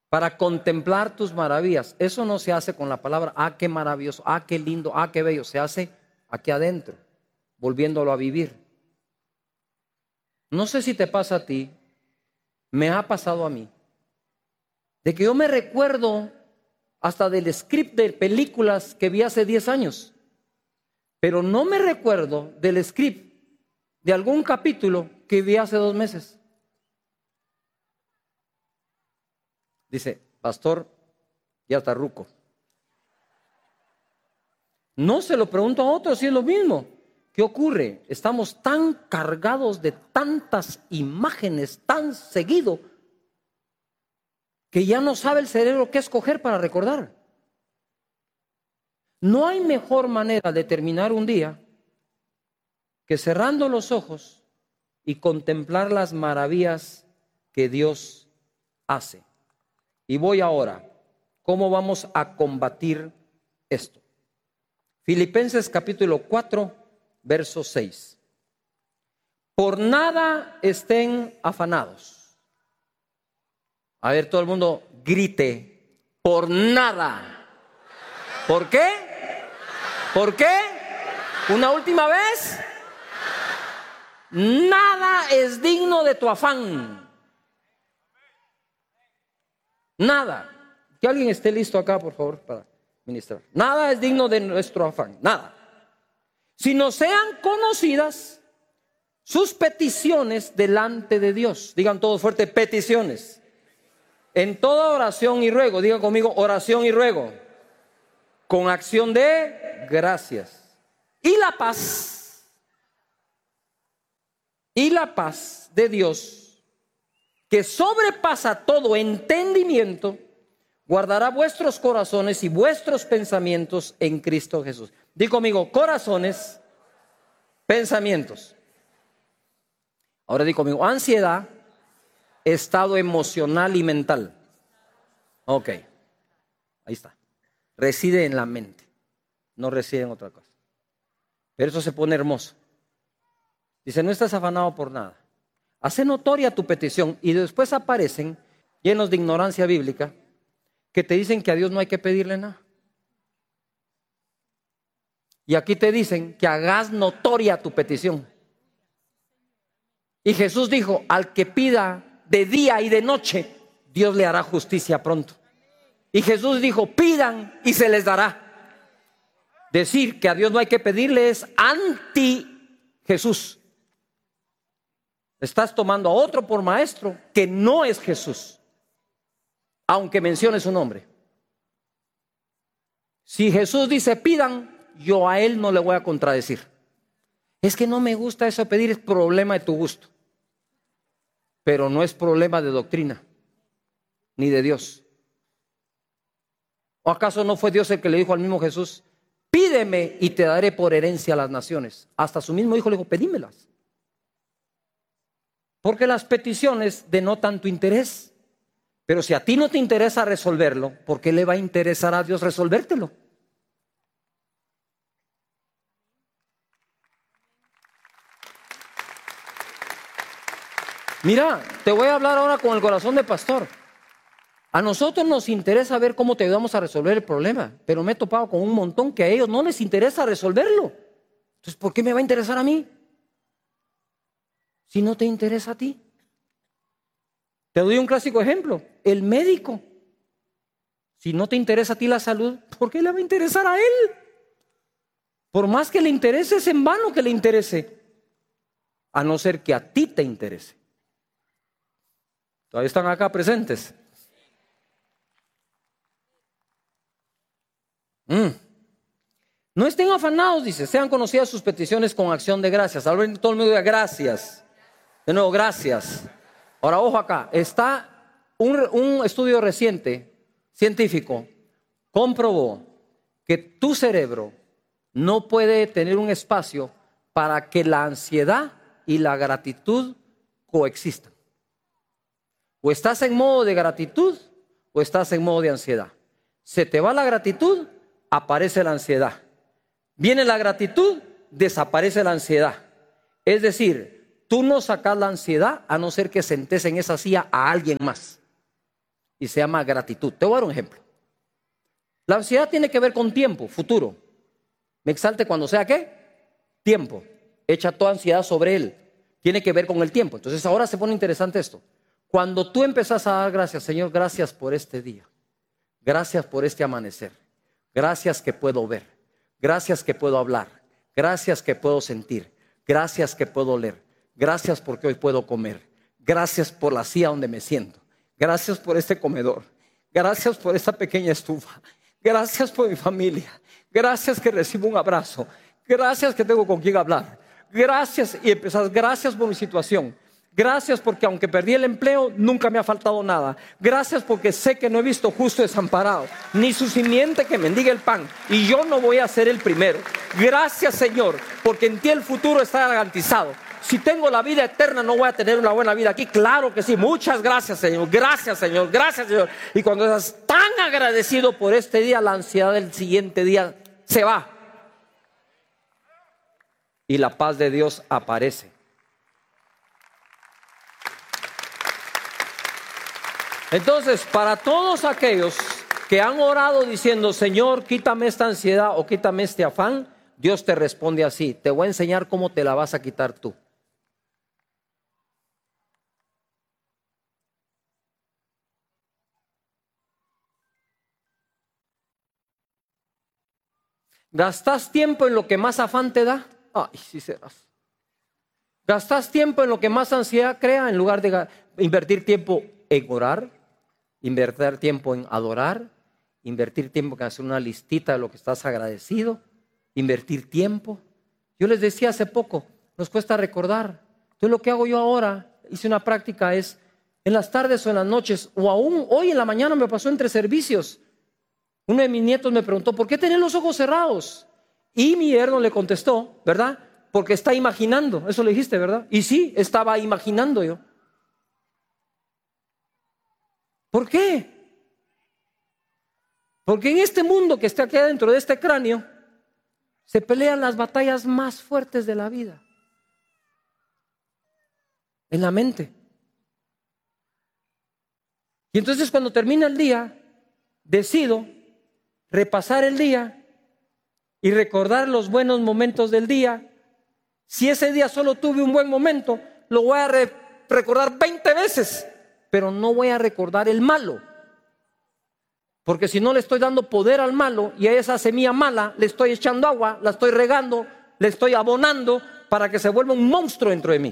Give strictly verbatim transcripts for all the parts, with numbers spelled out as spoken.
para contemplar tus maravillas. Eso no se hace con la palabra, ah, qué maravilloso, ah, qué lindo, ah, qué bello. Se hace aquí adentro, volviéndolo a vivir. No sé si te pasa a ti, me ha pasado a mí, de que yo me recuerdo hasta del script de películas que vi hace diez años, pero no me recuerdo del script de algún capítulo que vi hace dos meses. Dice, pastor, ya está ruco. No se lo pregunto a otros si es lo mismo. ¿Qué ocurre? Estamos tan cargados de tantas imágenes tan seguido que ya no sabe el cerebro qué escoger para recordar. No hay mejor manera de terminar un día que cerrando los ojos y contemplar las maravillas que Dios hace. Y voy ahora, ¿cómo vamos a combatir esto? Filipenses capítulo cuatro, verso seis. Por nada estén afanados. A ver, todo el mundo grite, por nada. ¿Por qué? ¿Por qué? Una última vez. Nada es digno de tu afán. Nada. Que alguien esté listo acá, por favor, para ministrar. Nada es digno de nuestro afán. Nada. Sino sean conocidas sus peticiones delante de Dios. Digan todos fuerte, peticiones. En toda oración y ruego, digan conmigo, oración y ruego. Con acción de gracias. Y la paz. Y la paz de Dios, que sobrepasa todo entendimiento, guardará vuestros corazones y vuestros pensamientos en Cristo Jesús. Di conmigo, corazones, pensamientos. Ahora di conmigo, ansiedad, estado emocional y mental. Ok, ahí está. Reside en la mente, no reside en otra cosa. Pero eso se pone hermoso. Dice, no estás afanado por nada. Hace notoria tu petición y después aparecen, llenos de ignorancia bíblica, que te dicen que a Dios no hay que pedirle nada. Y aquí te dicen que hagas notoria tu petición. Y Jesús dijo, al que pida de día y de noche, Dios le hará justicia pronto. Y Jesús dijo, pidan y se les dará. Decir que a Dios no hay que pedirle es anti Jesús. Estás tomando a otro por maestro que no es Jesús, aunque mencione su nombre. Si Jesús dice pidan, yo a él no le voy a contradecir. Es que no me gusta eso de pedir, es problema de tu gusto. Pero no es problema de doctrina, ni de Dios. ¿O acaso no fue Dios el que le dijo al mismo Jesús, pídeme y te daré por herencia a las naciones? Hasta su mismo hijo le dijo, pedímelas. Porque las peticiones denotan tu interés. Pero si a ti no te interesa resolverlo, ¿por qué le va a interesar a Dios resolvértelo? Mira, te voy a hablar ahora con el corazón de pastor. A nosotros nos interesa ver cómo te ayudamos a resolver el problema, pero me he topado con un montón que a ellos no les interesa resolverlo. Entonces, ¿por qué me va a interesar a mí? Si no te interesa a ti. Te doy un clásico ejemplo, el médico. Si no te interesa a ti la salud, ¿por qué le va a interesar a él? Por más que le interese, es en vano que le interese, a no ser que a ti te interese. ¿Todavía están acá presentes? Mm. No estén afanados, dice, sean conocidas sus peticiones con acción de gracias. Ahora todo el mundo diga gracias. De nuevo, gracias. Ahora, ojo acá, está un, un estudio reciente, científico, comprobó que tu cerebro no puede tener un espacio para que la ansiedad y la gratitud coexistan. O estás en modo de gratitud o estás en modo de ansiedad. Se te va la gratitud, aparece la ansiedad. Viene la gratitud, desaparece la ansiedad. Es decir, tú no sacas la ansiedad a no ser que sentes en esa silla a alguien más. y se llama gratitud. Te voy a dar un ejemplo. La ansiedad tiene que ver con tiempo, futuro. Me exalte cuando sea ¿qué? Tiempo. Echa toda ansiedad sobre él. Tiene que ver con el tiempo. Entonces ahora se pone interesante esto. Cuando tú empezás a dar gracias, Señor, gracias por este día. Gracias por este amanecer. Gracias que puedo ver. Gracias que puedo hablar. Gracias que puedo sentir. Gracias que puedo oler. Gracias porque hoy puedo comer. Gracias por la silla donde me siento. Gracias por este comedor. Gracias por esta pequeña estufa. Gracias por mi familia. Gracias que recibo un abrazo. Gracias que tengo con quien hablar. Gracias y empezás, gracias por mi situación. Gracias porque aunque perdí el empleo, nunca me ha faltado nada. Gracias porque sé que no he visto justo desamparado, ni su simiente que mendigue el pan. Y yo no voy a ser el primero. Gracias, Señor, porque en ti el futuro está garantizado. Si tengo la vida eterna, no voy a tener una buena vida aquí. Claro que sí. Muchas gracias, Señor. Gracias, Señor. Gracias, Señor. Y cuando estás tan agradecido por este día, la ansiedad del siguiente día se va. Y la paz de Dios aparece. Entonces, para todos aquellos que han orado diciendo, Señor, quítame esta ansiedad o quítame este afán, Dios te responde así: te voy a enseñar cómo te la vas a quitar tú. ¿Gastas tiempo en lo que más afán te da? Ay, sí serás. ¿Gastas tiempo en lo que más ansiedad crea en lugar de invertir tiempo en orar? Invertir tiempo en adorar, invertir tiempo en hacer una listita de lo que estás agradecido, invertir tiempo. Yo les decía hace poco, nos cuesta recordar. Entonces lo que hago yo ahora, hice una práctica, es en las tardes o en las noches, o aún hoy en la mañana me pasó entre servicios. Uno de mis nietos me preguntó, ¿por qué tenés los ojos cerrados? Y mi yerno le contestó, ¿verdad? Porque está imaginando. Eso le dijiste, ¿verdad? Y sí, estaba imaginando yo. ¿Por qué? Porque en este mundo que está aquí adentro de este cráneo se pelean las batallas más fuertes de la vida. En la mente. Y entonces cuando termina el día, decido repasar el día y recordar los buenos momentos del día. Si ese día solo tuve un buen momento, lo voy a re- recordar veinte veces. Pero no voy a recordar el malo, porque si no le estoy dando poder al malo y a esa semilla mala le estoy echando agua, la estoy regando, le estoy abonando para que se vuelva un monstruo dentro de mí.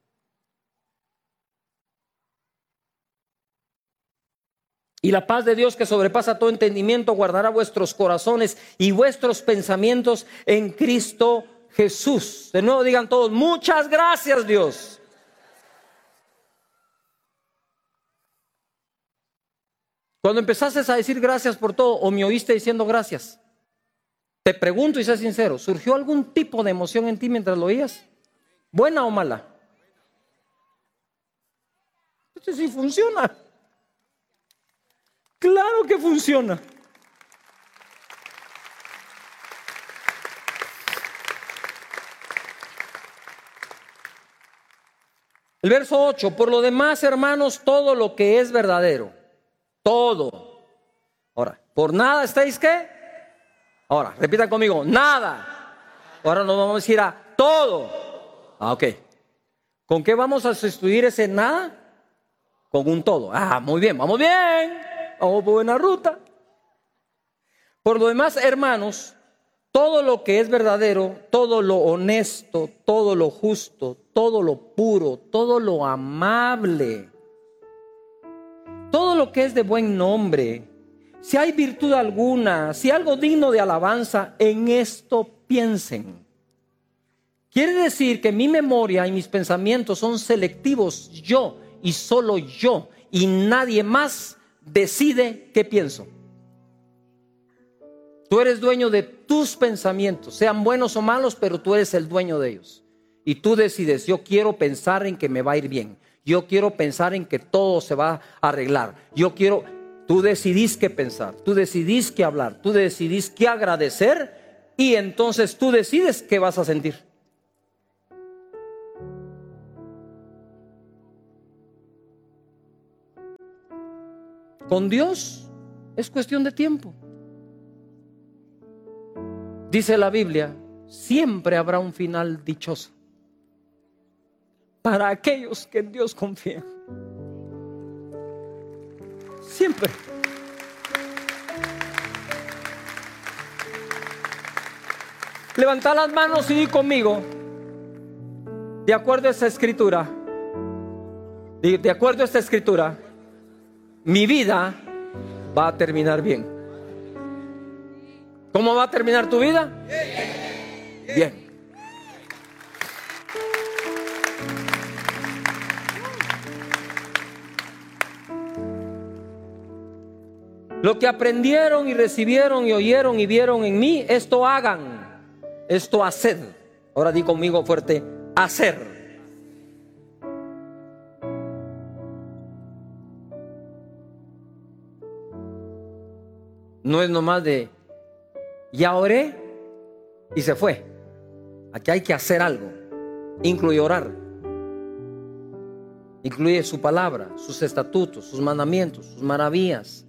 Y la paz de Dios que sobrepasa todo entendimiento guardará vuestros corazones y vuestros pensamientos en Cristo Jesús. De nuevo digan todos, muchas gracias, Dios. Cuando empezaste a decir gracias por todo o me oíste diciendo gracias, te pregunto y sé sincero, ¿surgió algún tipo de emoción en ti mientras lo oías? ¿Buena o mala? Esto sí funciona. Claro que funciona. El verso ocho, por lo demás, hermanos, todo lo que es verdadero. Todo. Ahora, ¿por nada estáis qué? Ahora, repitan conmigo, nada. Ahora nos vamos a decir a todo. Ah, ok. ¿Con qué vamos a sustituir ese nada? Con un todo. Ah, muy bien, vamos bien. Vamos por buena ruta. Por lo demás, hermanos, todo lo que es verdadero, todo lo honesto, todo lo justo, todo lo puro, todo lo amable, todo lo que es de buen nombre, si hay virtud alguna, si algo digno de alabanza, en esto piensen. Quiere decir que mi memoria y mis pensamientos son selectivos, yo y solo yo, y nadie más decide qué pienso. Tú eres dueño de tus pensamientos, sean buenos o malos, pero tú eres el dueño de ellos. Y tú decides, yo quiero pensar en que me va a ir bien. Yo quiero pensar en que todo se va a arreglar. Yo quiero, tú decidís qué pensar, tú decidís qué hablar, tú decidís qué agradecer y entonces tú decides qué vas a sentir. Con Dios es cuestión de tiempo. Dice la Biblia, siempre habrá un final dichoso para aquellos que en Dios confían. Siempre. Levanta las manos y di conmigo, de acuerdo a esta escritura, de, de acuerdo a esta escritura, mi vida va a terminar bien. ¿Cómo va a terminar tu vida? Bien. Lo que aprendieron y recibieron y oyeron y vieron en mí, esto hagan. Esto haced. Ahora di conmigo fuerte, hacer. No es nomás de ya oré y se fue. Aquí hay que hacer algo. Incluye orar. Incluye su palabra, sus estatutos, sus mandamientos, sus maravillas.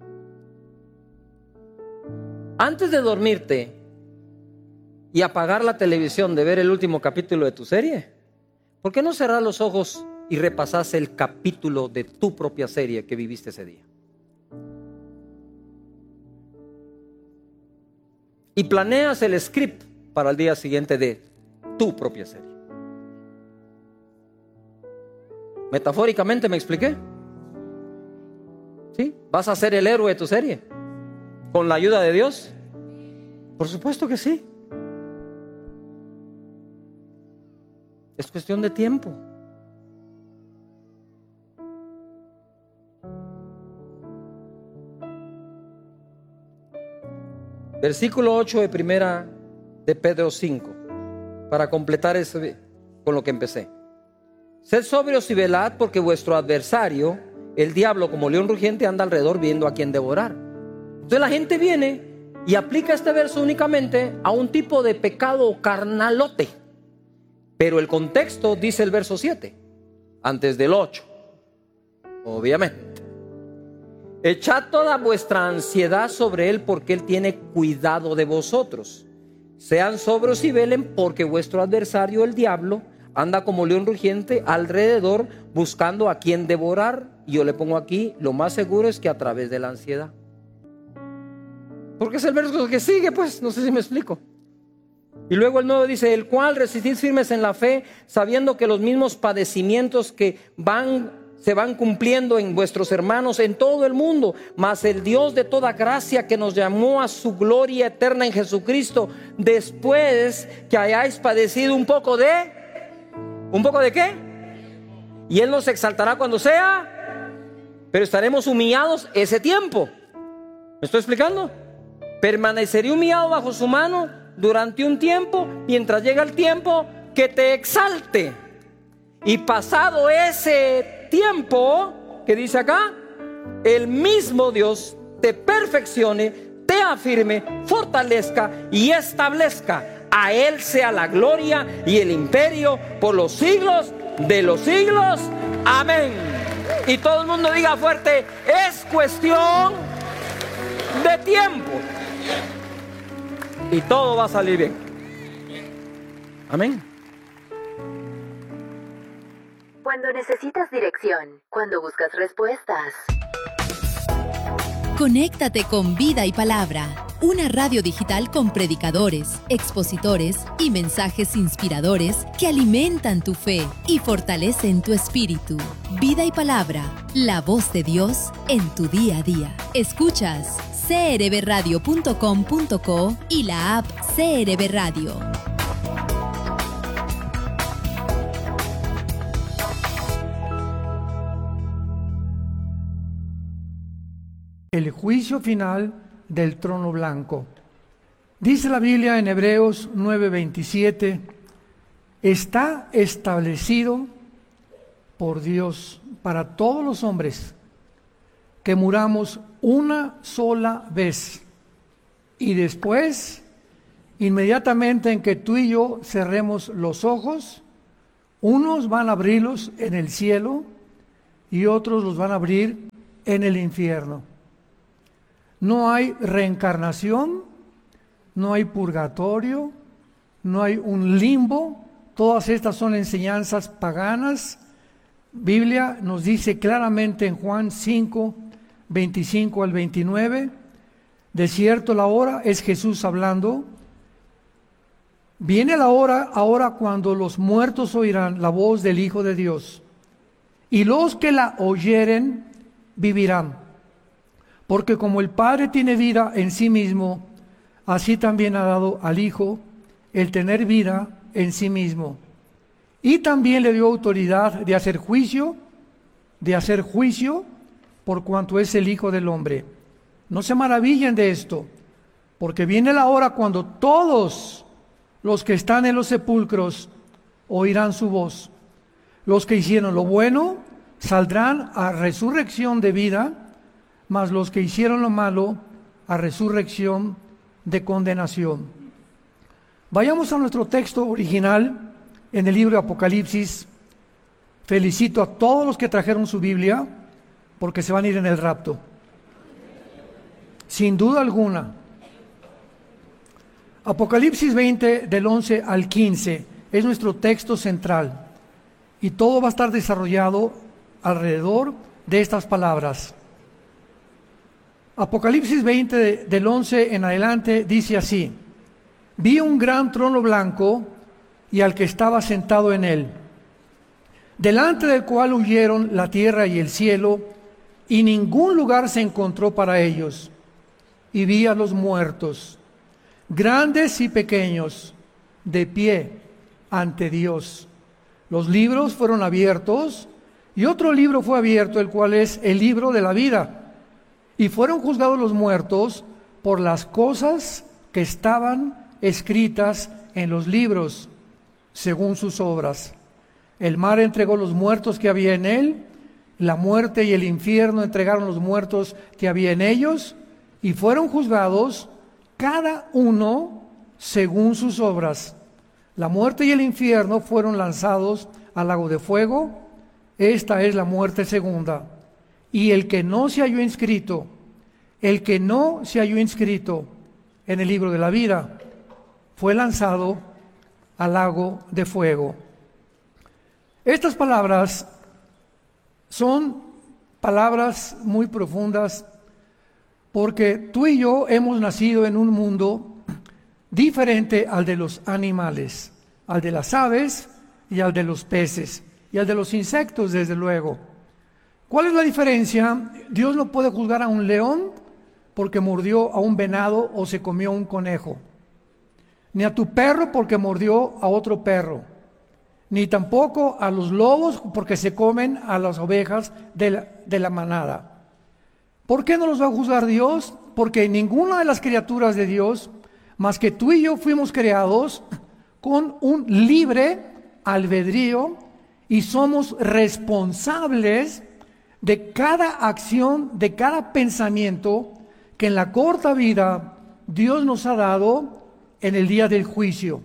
Antes de dormirte y apagar la televisión de ver el último capítulo de tu serie, ¿por qué no cerrar los ojos y repasas el capítulo de tu propia serie que viviste ese día? Y planeas el script para el día siguiente de tu propia serie. Metafóricamente me expliqué. ¿Sí? ¿Vas a ser el héroe de tu serie? ¿Con la ayuda de Dios? Por supuesto que sí. Es cuestión de tiempo. Versículo ocho de primera de Pedro cinco, para completar ese, con lo que empecé. Sed sobrios y velad, porque vuestro adversario, el diablo, como león rugiente, anda alrededor viendo a quien devorar. Entonces la gente viene y aplica este verso únicamente a un tipo de pecado carnalote. Pero el contexto dice el verso siete, antes del ocho, obviamente. Echad toda vuestra ansiedad sobre Él, porque Él tiene cuidado de vosotros. Sean sobrios y velen, porque vuestro adversario, el diablo, anda como león rugiente alrededor buscando a quien devorar. Y yo le pongo aquí, lo más seguro es que a través de la ansiedad. Porque es el verso que sigue, pues, no sé si me explico. Y luego el nuevo dice, el cual resistid firmes en la fe, sabiendo que los mismos padecimientos que van, se van cumpliendo en vuestros hermanos en todo el mundo, mas el Dios de toda gracia, que nos llamó a su gloria eterna en Jesucristo, después que hayáis padecido un poco de, ¿un poco de qué? Y Él nos exaltará cuando sea, pero estaremos humillados ese tiempo. ¿Me estoy explicando? Permaneceré humillado bajo su mano durante un tiempo, mientras llega el tiempo que te exalte. Y pasado ese tiempo, que dice acá, el mismo Dios te perfeccione, te afirme, fortalezca y establezca. A Él sea la gloria y el imperio por los siglos de los siglos. Amén. Y todo el mundo diga fuerte, es cuestión de tiempo. Y todo va a salir bien. Amén. Cuando necesitas dirección, cuando buscas respuestas. Conéctate con Vida y Palabra, una radio digital con predicadores, expositores y mensajes inspiradores que alimentan tu fe y fortalecen tu espíritu. Vida y Palabra, la voz de Dios en tu día a día. Escuchas c r b radio punto com punto co y la app C R B Radio. El juicio final del trono blanco. Dice la Biblia en Hebreos nueve veintisiete, está establecido por Dios para todos los hombres que muramos una sola vez y después, inmediatamente en que tú y yo cerremos los ojos, unos van a abrirlos en el cielo y otros los van a abrir en el infierno. No hay reencarnación, no hay purgatorio, no hay un limbo. Todas estas son enseñanzas paganas. Biblia nos dice claramente en Juan cinco, veinticinco al veintinueve, de cierto la hora, es Jesús hablando, viene la hora ahora cuando los muertos oirán la voz del Hijo de Dios, y los que la oyeren vivirán, porque como el Padre tiene vida en sí mismo, así también ha dado al Hijo el tener vida en sí mismo. Y también le dio autoridad de hacer juicio, de hacer juicio, por cuanto es el Hijo del Hombre. No se maravillen de esto, porque viene la hora cuando todos los que están en los sepulcros oirán su voz. Los que hicieron lo bueno saldrán a resurrección de vida, mas los que hicieron lo malo a resurrección de condenación. Vayamos a nuestro texto original en el libro de Apocalipsis. Felicito a todos los que trajeron su Biblia, porque se van a ir en el rapto. Sin duda alguna. Apocalipsis veinte, del once al quince, es nuestro texto central. Y todo va a estar desarrollado alrededor de estas palabras. Apocalipsis veinte, del once en adelante, dice así: vi un gran trono blanco y al que estaba sentado en él, delante del cual huyeron la tierra y el cielo, y ningún lugar se encontró para ellos. Y vi a los muertos, grandes y pequeños, de pie ante Dios. Los libros fueron abiertos, y otro libro fue abierto, el cual es el libro de la vida. Y fueron juzgados los muertos por las cosas que estaban escritas en los libros, según sus obras. El mar entregó los muertos que había en él, la muerte y el infierno entregaron los muertos que había en ellos, y fueron juzgados cada uno según sus obras. La muerte y el infierno fueron lanzados al lago de fuego. Esta es la muerte segunda. Y el que no se halló inscrito, el que no se halló inscrito en el libro de la vida, fue lanzado al lago de fuego. Estas palabras son palabras muy profundas, porque tú y yo hemos nacido en un mundo diferente al de los animales, al de las aves y al de los peces y al de los insectos, desde luego. ¿Cuál es la diferencia? Dios no puede juzgar a un león porque mordió a un venado o se comió un conejo, ni a tu perro porque mordió a otro perro, ni tampoco a los lobos porque se comen a las ovejas de la, de la manada. ¿Por qué no los va a juzgar Dios? Porque ninguna de las criaturas de Dios, más que tú y yo, fuimos creados con un libre albedrío y somos responsables de cada acción, de cada pensamiento que en la corta vida Dios nos ha dado en el día del juicio.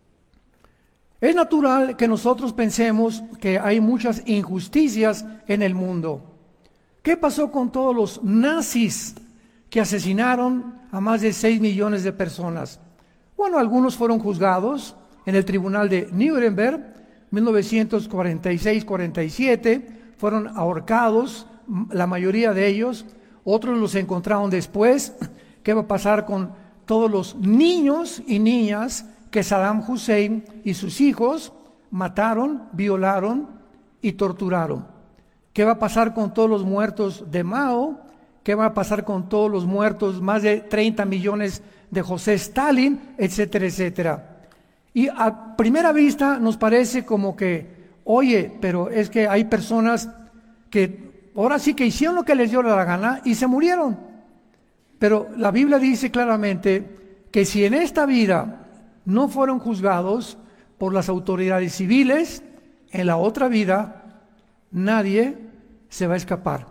Es natural que nosotros pensemos que hay muchas injusticias en el mundo. ¿Qué pasó con todos los nazis que asesinaron a más de seis millones de personas? Bueno, algunos fueron juzgados en el tribunal de Nuremberg, mil novecientos cuarenta y seis cuarenta y siete, fueron ahorcados, la mayoría de ellos. Otros los encontraron después. ¿Qué va a pasar con todos los niños y niñas que Saddam Hussein y sus hijos mataron, violaron y torturaron? ¿Qué va a pasar con todos los muertos de Mao? ¿Qué va a pasar con todos los muertos, más de treinta millones de José Stalin, etcétera, etcétera? Y a primera vista nos parece como que, oye, pero es que hay personas que ahora sí que hicieron lo que les dio la gana y se murieron. Pero la Biblia dice claramente que si en esta vida no fueron juzgados por las autoridades civiles, en la otra vida nadie se va a escapar.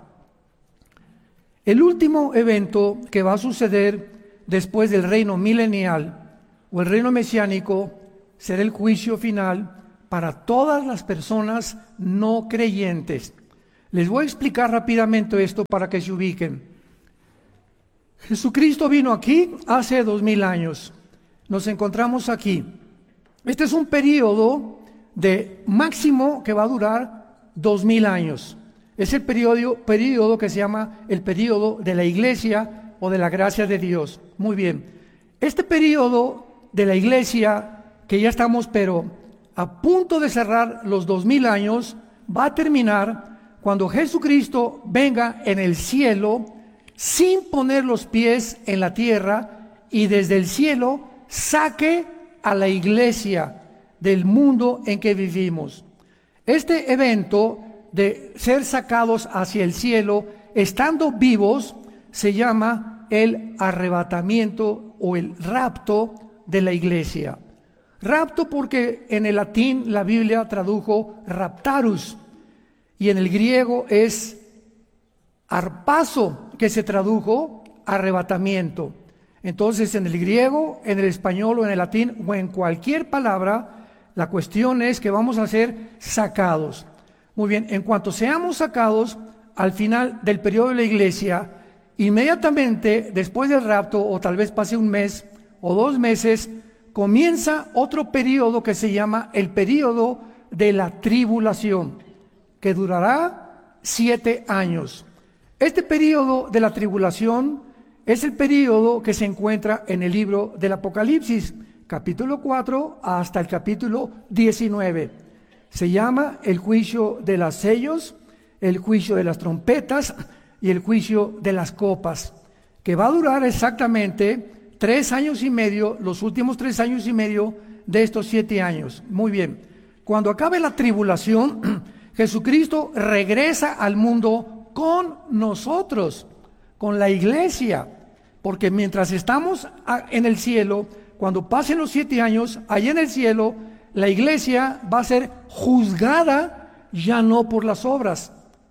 El último evento que va a suceder después del reino milenial o el reino mesiánico será el juicio final para todas las personas no creyentes. Les voy a explicar rápidamente esto para que se ubiquen. Jesucristo vino aquí hace dos mil años. Nos encontramos aquí. Este es un periodo de máximo que va a durar dos mil años. Es el periodo, periodo que se llama el periodo de la iglesia o de la gracia de Dios. Muy bien. Este periodo de la iglesia, que ya estamos pero a punto de cerrar los dos mil años, va a terminar cuando Jesucristo venga en el cielo sin poner los pies en la tierra y desde el cielo saque a la iglesia del mundo en que vivimos. Este evento de ser sacados hacia el cielo estando vivos se llama el arrebatamiento o el rapto de la iglesia. Rapto porque en el latín la Biblia tradujo raptarus y en el griego es arpazo, que se tradujo arrebatamiento. Entonces, en el griego, en el español o en el latín o en cualquier palabra, la cuestión es que vamos a ser sacados. Muy bien, en cuanto seamos sacados al final del periodo de la iglesia, inmediatamente después del rapto, o tal vez pase un mes o dos meses, comienza otro periodo que se llama el periodo de la tribulación, que durará siete años. Este periodo de la tribulación es el periodo que se encuentra en el libro del Apocalipsis, capítulo cuatro hasta el capítulo diecinueve. Se llama el juicio de los sellos, el juicio de las trompetas y el juicio de las copas, que va a durar exactamente tres años y medio, los últimos tres años y medio de estos siete años. Muy bien, cuando acabe la tribulación, Jesucristo regresa al mundo con nosotros, con la iglesia, porque mientras estamos en el cielo, cuando pasen los siete años, allá en el cielo, la iglesia va a ser juzgada ya no por las obras.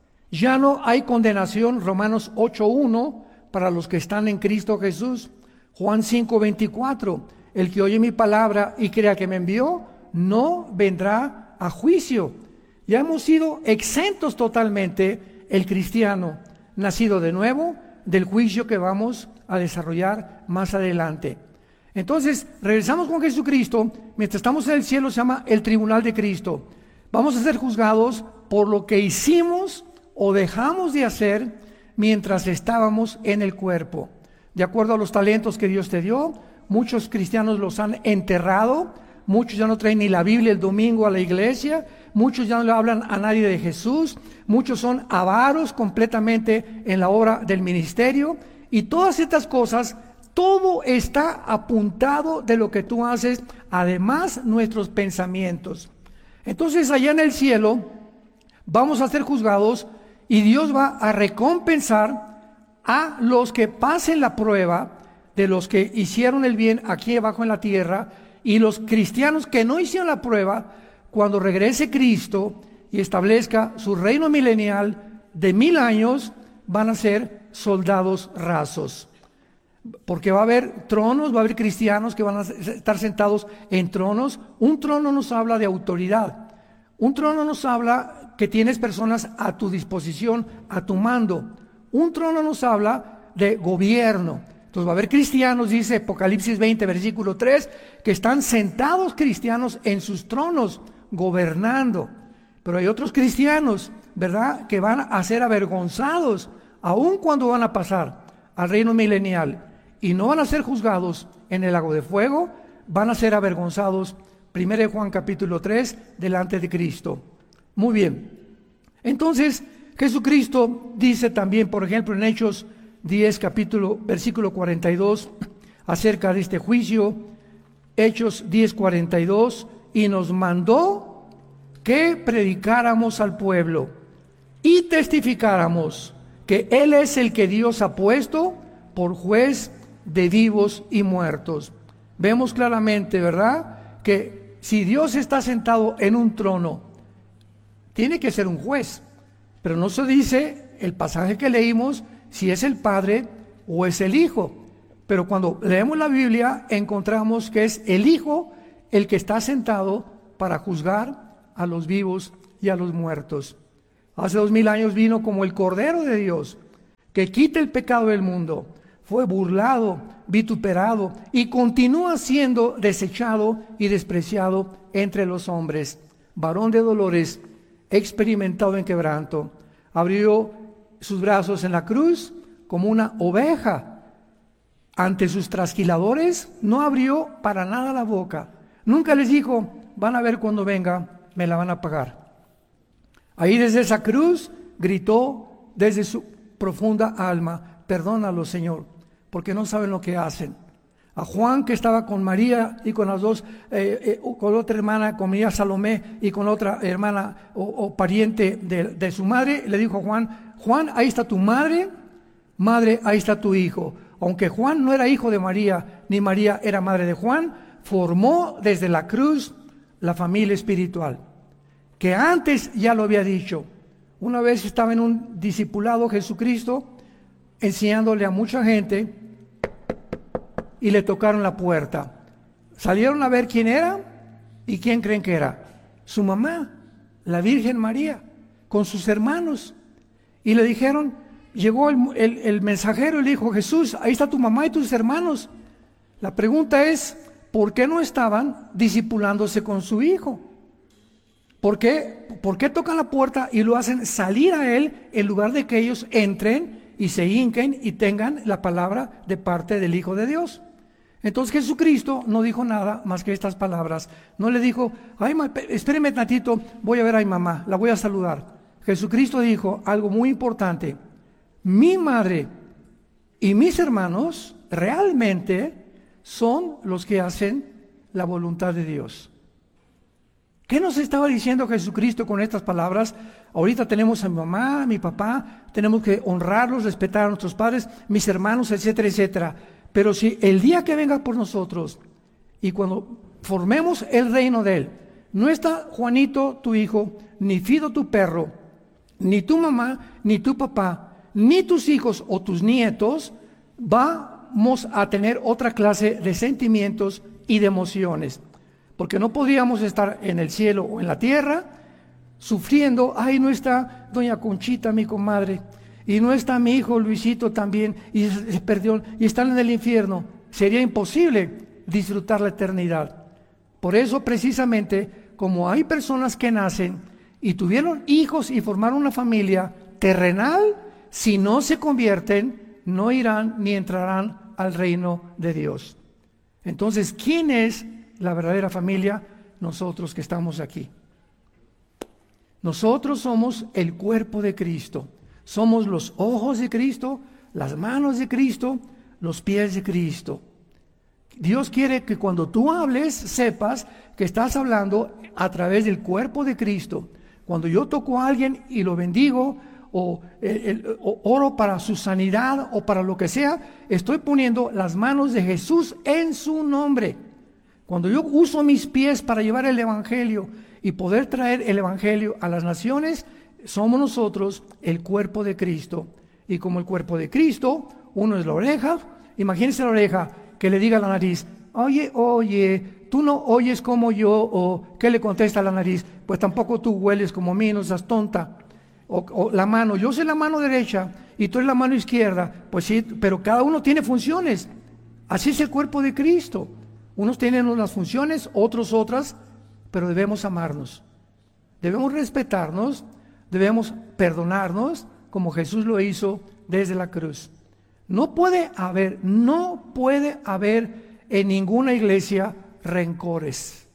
Ya no hay condenación, Romanos ocho uno, para los que están en Cristo Jesús. Juan cinco veinticuatro, el que oye mi palabra y crea que me envió, no vendrá a juicio. Ya hemos sido exentos totalmente, el cristiano nacido de nuevo, del juicio que vamos a desarrollar más adelante. Entonces, regresamos con Jesucristo. Mientras estamos en el cielo se llama el tribunal de Cristo. Vamos a ser juzgados por lo que hicimos o dejamos de hacer mientras estábamos en el cuerpo. De acuerdo a los talentos que Dios te dio, muchos cristianos los han enterrado, muchos ya no traen ni la Biblia el domingo a la iglesia, muchos ya no le hablan a nadie de Jesús, muchos son avaros completamente en la obra del ministerio, y todas estas cosas, todo está apuntado de lo que tú haces, además nuestros pensamientos. Entonces allá en el cielo vamos a ser juzgados y Dios va a recompensar a los que pasen la prueba de los que hicieron el bien aquí abajo en la tierra, y los cristianos que no hicieron la prueba, cuando regrese Cristo y establezca su reino milenial de mil años, van a ser soldados rasos. Porque va a haber tronos, va a haber cristianos que van a estar sentados en tronos. Un trono nos habla de autoridad. Un trono nos habla que tienes personas a tu disposición, a tu mando. Un trono nos habla de gobierno. Entonces va a haber cristianos, dice Apocalipsis veinte, versículo tres, que están sentados cristianos en sus tronos, gobernando. Pero hay otros cristianos, ¿verdad?, que van a ser avergonzados, aun cuando van a pasar al reino milenial, y no van a ser juzgados en el lago de fuego, van a ser avergonzados, primero de Juan capítulo tres, delante de Cristo. Muy bien. Entonces, Jesucristo dice también, por ejemplo, en Hechos diez, capítulo, versículo cuarenta y dos, acerca de este juicio, Hechos diez, cuarenta y dos, y nos mandó que predicáramos al pueblo y testificáramos que Él es el que Dios ha puesto por juez de vivos y muertos. Vemos claramente, ¿verdad?, que si Dios está sentado en un trono, tiene que ser un juez, pero no se dice el pasaje que leímos si es el Padre o es el Hijo. Pero cuando leemos la Biblia encontramos que es el Hijo el que está sentado para juzgar a los vivos y a los muertos. Hace dos mil años vino como el Cordero de Dios, que quita el pecado del mundo. Fue burlado, vituperado y continúa siendo desechado y despreciado entre los hombres. Varón de dolores, experimentado en quebranto. Abrió sus brazos en la cruz como una oveja. Ante sus trasquiladores no abrió para nada la boca. Nunca les dijo, van a ver cuando venga, me la van a pagar. Ahí desde esa cruz gritó desde su profunda alma, perdónalo, Señor, porque no saben lo que hacen. A Juan, que estaba con María y con las dos, eh, eh, con otra hermana, con María Salomé y con otra hermana o, o pariente de, de su madre, le dijo a Juan, Juan, ahí está tu madre, madre, ahí está tu hijo. Aunque Juan no era hijo de María, ni María era madre de Juan, formó desde la cruz la familia espiritual, que antes ya lo había dicho. Una vez estaba en un discipulado Jesucristo, enseñándole a mucha gente, y le tocaron la puerta. Salieron a ver quién era, y quién creen que era. Su mamá, la Virgen María, con sus hermanos. Y le dijeron, llegó el, el, el mensajero y le dijo, Jesús, ahí está tu mamá y tus hermanos. La pregunta es, ¿por qué no estaban discipulándose con su hijo? ¿Por qué, ¿Por qué tocan la puerta y lo hacen salir a él en lugar de que ellos entren y se hinquen y tengan la palabra de parte del Hijo de Dios? Entonces Jesucristo no dijo nada más que estas palabras. No le dijo, ay, espéreme tantito, voy a ver a mi mamá, la voy a saludar. Jesucristo dijo algo muy importante. Mi madre y mis hermanos realmente son los que hacen la voluntad de Dios. ¿Qué nos estaba diciendo Jesucristo con estas palabras? Ahorita tenemos a mi mamá, a mi papá, tenemos que honrarlos, respetar a nuestros padres, mis hermanos, etcétera, etcétera. Pero si el día que venga por nosotros y cuando formemos el reino de Él, no está Juanito, tu hijo, ni Fido, tu perro, ni tu mamá, ni tu papá, ni tus hijos o tus nietos, vamos a tener otra clase de sentimientos y de emociones. Porque no podríamos estar en el cielo o en la tierra sufriendo, ay, no está doña Conchita, mi comadre, y no está mi hijo Luisito también, y se perdió, y están en el infierno. Sería imposible disfrutar la eternidad. Por eso, precisamente, como hay personas que nacen y tuvieron hijos y formaron una familia terrenal, si no se convierten, no irán ni entrarán al reino de Dios. Entonces, ¿quién es la verdadera familia? Nosotros que estamos aquí. Nosotros somos el cuerpo de Cristo. Somos los ojos de Cristo, las manos de Cristo, los pies de Cristo. Dios quiere que cuando tú hables, sepas que estás hablando a través del cuerpo de Cristo. Cuando yo toco a alguien y lo bendigo, o, el, el, o oro para su sanidad, o para lo que sea, estoy poniendo las manos de Jesús en su nombre. Cuando yo uso mis pies para llevar el evangelio y poder traer el evangelio a las naciones, somos nosotros el cuerpo de Cristo. Y como el cuerpo de Cristo, uno es la oreja. Imagínense la oreja que le diga a la nariz, oye, oye, tú no oyes como yo, o ¿qué le contesta a la nariz? Pues tampoco tú hueles como mí, no seas tonta. O, o la mano, yo soy la mano derecha y tú eres la mano izquierda. Pues sí, pero cada uno tiene funciones. Así es el cuerpo de Cristo. Unos tienen unas funciones, otros otras, pero debemos amarnos. Debemos respetarnos, debemos perdonarnos, como Jesús lo hizo desde la cruz. No puede haber, no puede haber en ninguna iglesia rencores.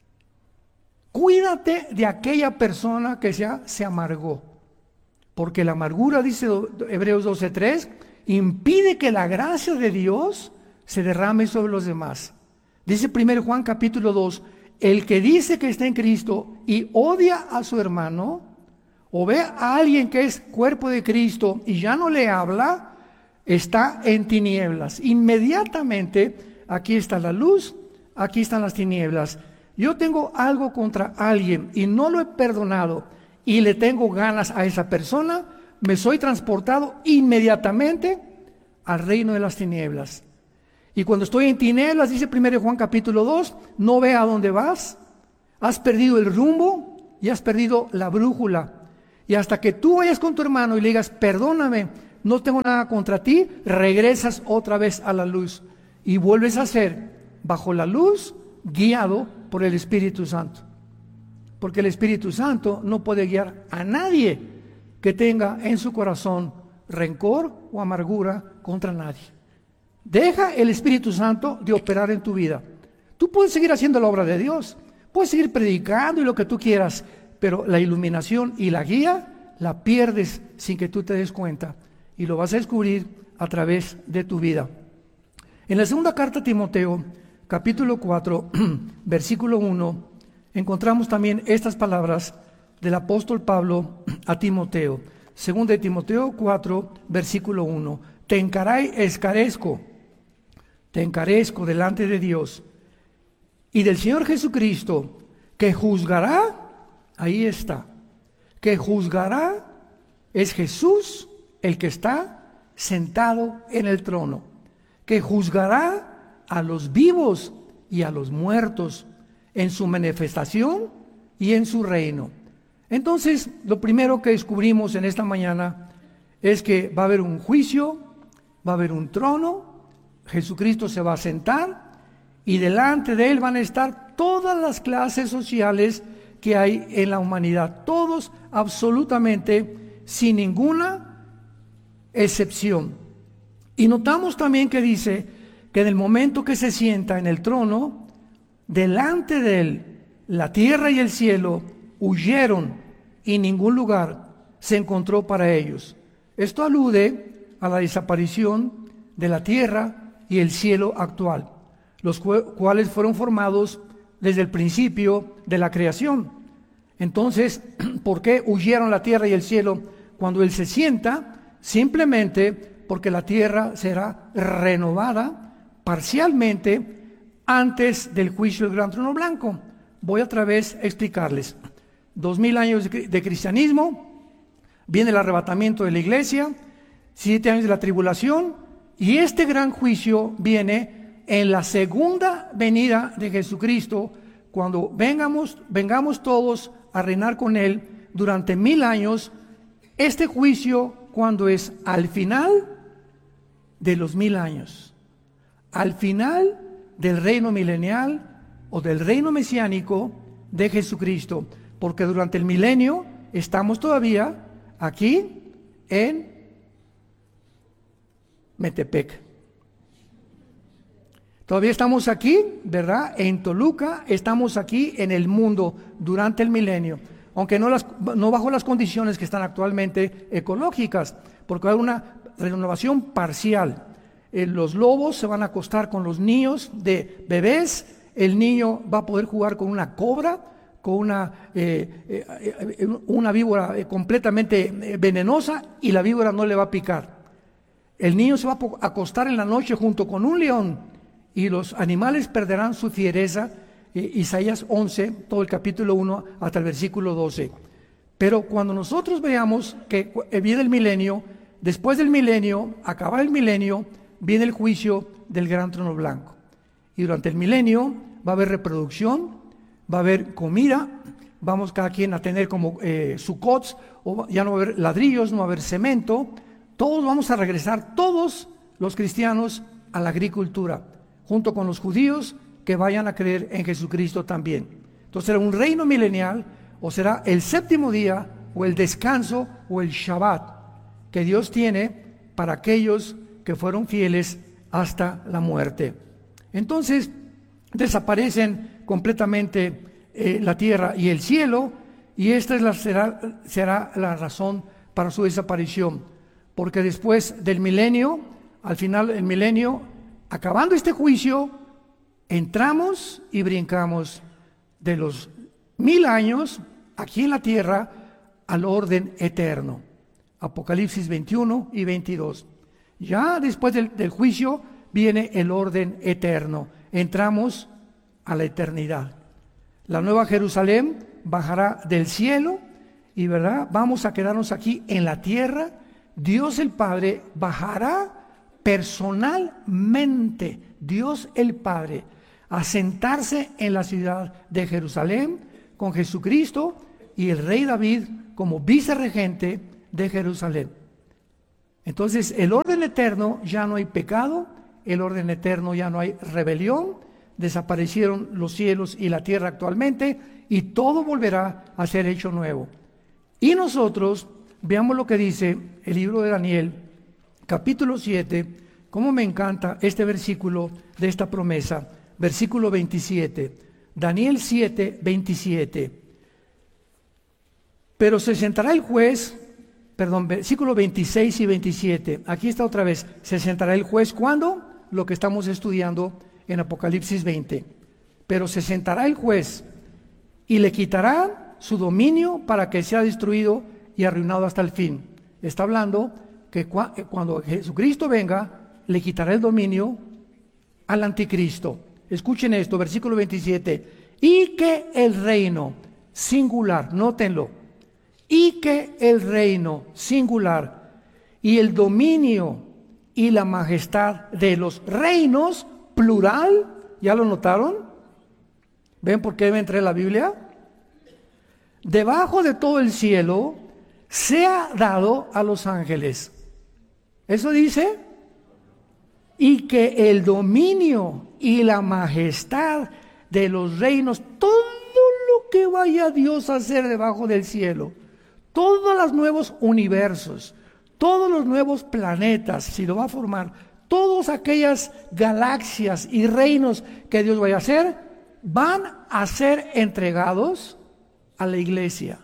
Cuídate de aquella persona que ya se amargó, porque la amargura, dice Hebreos doce tres, impide que la gracia de Dios se derrame sobre los demás. Dice primero Juan capítulo dos, el que dice que está en Cristo y odia a su hermano, o ve a alguien que es cuerpo de Cristo y ya no le habla, está en tinieblas. Inmediatamente, aquí está la luz, aquí están las tinieblas. Yo tengo algo contra alguien y no lo he perdonado y le tengo ganas a esa persona, me soy transportado inmediatamente al reino de las tinieblas. Y cuando estoy en tinieblas, dice primero Juan capítulo dos, no ve a dónde vas, has perdido el rumbo y has perdido la brújula. Y hasta que tú vayas con tu hermano y le digas, perdóname, no tengo nada contra ti, regresas otra vez a la luz y vuelves a ser bajo la luz, guiado por el Espíritu Santo. Porque el Espíritu Santo no puede guiar a nadie que tenga en su corazón rencor o amargura contra nadie. Deja el Espíritu Santo de operar en tu vida. Tú puedes seguir haciendo la obra de Dios, puedes seguir predicando y lo que tú quieras, pero la iluminación y la guía la pierdes sin que tú te des cuenta, y lo vas a descubrir a través de tu vida. En la segunda carta a Timoteo, capítulo cuatro, versículo uno, encontramos también estas palabras del apóstol Pablo a Timoteo. Segunda de Timoteo cuatro, versículo uno. Te encaray, escarezco, te encarezco delante de Dios y del Señor Jesucristo, que juzgará, ahí está, que juzgará, es Jesús el que está sentado en el trono, que juzgará a los vivos y a los muertos en su manifestación y en su reino. Entonces, lo primero que descubrimos en esta mañana es que va a haber un juicio, va a haber un trono, Jesucristo se va a sentar y delante de él van a estar todas las clases sociales que hay en la humanidad, todos absolutamente sin ninguna excepción. Y notamos también que dice que en el momento que se sienta en el trono, delante de él la tierra y el cielo huyeron y ningún lugar se encontró para ellos. Esto alude a la desaparición de la tierra y el cielo actual, los cuales fueron formados desde el principio de la creación. Entonces, ¿por qué huyeron la tierra y el cielo cuando él se sienta? Simplemente porque la tierra será renovada parcialmente antes del juicio del gran trono blanco. Voy otra vez a explicarles. Dos mil años de cristianismo, viene el arrebatamiento de la iglesia, siete años de la tribulación, y este gran juicio viene en la segunda venida de Jesucristo, cuando vengamos, vengamos todos a reinar con él durante mil años. Este juicio, cuando es al final de los mil años, al final del reino milenial o del reino mesiánico de Jesucristo, porque durante el milenio estamos todavía aquí en Metepec. Todavía estamos aquí, ¿verdad? En Toluca, estamos aquí en el mundo durante el milenio, aunque no, las, no bajo las condiciones que están actualmente ecológicas, porque hay una renovación parcial. Eh, los lobos se van a acostar con los niños de bebés, el niño va a poder jugar con una cobra, con una, eh, eh, una víbora eh, completamente venenosa, y la víbora no le va a picar. El niño se va a acostar en la noche junto con un león, y los animales perderán su fiereza. eh, Isaías once, todo el capítulo uno hasta el versículo doce. Pero cuando nosotros veamos que viene el milenio, después del milenio, acabar el milenio, viene el juicio del gran trono blanco. Y durante el milenio va a haber reproducción, va a haber comida, vamos cada quien a tener como eh, sucots, o ya no va a haber ladrillos, no va a haber cemento. Todos vamos a regresar, todos los cristianos, a la agricultura, junto con los judíos que vayan a creer en Jesucristo también. Entonces será un reino milenial, o será el séptimo día, o el descanso, o el Shabbat, que Dios tiene para aquellos que fueron fieles hasta la muerte. Entonces desaparecen completamente eh, la tierra y el cielo, y esta es la, será, será la razón para su desaparición, porque después del milenio, al final del milenio, acabando este juicio, entramos y brincamos de los mil años aquí en la tierra al orden eterno. Apocalipsis veintiuno y veintidós. Ya después del, del juicio viene el orden eterno. Entramos a la eternidad. La nueva Jerusalén bajará del cielo y, ¿verdad?, vamos a quedarnos aquí en la tierra. Dios el Padre bajará personalmente, Dios el Padre, a sentarse en la ciudad de Jerusalén con Jesucristo, y el rey David como vicerregente de Jerusalén. Entonces, el orden eterno, ya no hay pecado, el orden eterno, ya no hay rebelión, desaparecieron los cielos y la tierra actualmente, y todo volverá a ser hecho nuevo. Y nosotros, veamos lo que dice el libro de Daniel, capítulo siete, cómo me encanta este versículo de esta promesa, versículo veintisiete, Daniel siete, veintisiete. Pero se sentará el juez, perdón, versículo veintiséis y veintisiete, aquí está otra vez, se sentará el juez, ¿cuándo? Lo que estamos estudiando en Apocalipsis veinte. Pero se sentará el juez y le quitará su dominio para que sea destruido y arruinado hasta el fin. Está hablando que cuando Jesucristo venga, le quitará el dominio al anticristo. Escuchen esto, versículo veintisiete. Y que el reino singular, nótenlo, y que el reino singular y el dominio y la majestad de los reinos, plural, ¿ya lo notaron? ¿Ven por qué me entré en la Biblia? Debajo de todo el cielo sea dado a los ángeles. ¿Eso dice? Y que el dominio y la majestad de los reinos, todo lo que vaya Dios a hacer debajo del cielo, todos los nuevos universos, todos los nuevos planetas, si lo va a formar, todas aquellas galaxias y reinos que Dios vaya a hacer, van a ser entregados a la iglesia,